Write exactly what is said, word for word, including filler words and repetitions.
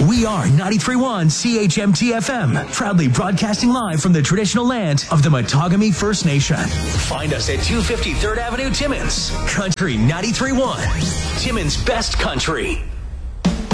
We are ninety-three point one C H M T F M, proudly broadcasting live from the traditional land of the Matagami First Nation. Find us at two fifty third Avenue, Timmins. Country ninety-three point one, Timmins' best country.